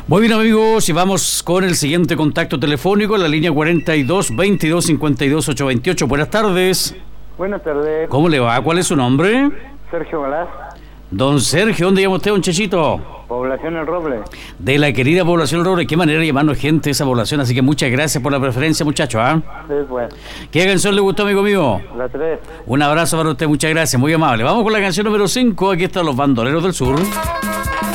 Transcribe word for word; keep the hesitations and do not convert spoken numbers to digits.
Muy bien, amigos, y vamos con el siguiente contacto telefónico, la línea cuarenta y dos, veintidós, cincuenta y dos, ochocientos veintiocho. Buenas tardes. Buenas tardes. ¿Cómo le va? ¿Cuál es su nombre? Sergio Galás. Don Sergio, ¿dónde llama usted, don Chechito? Población El Roble. De la querida población El Roble. Qué manera de llamarnos gente de esa población, así que muchas gracias por la preferencia, muchachos. ¿Ah? Sí, pues. ¿Qué canción le gustó, amigo mío? La tres. Un abrazo para usted, muchas gracias, muy amable. Vamos con la canción número cinco, aquí están los Bandoleros del Sur.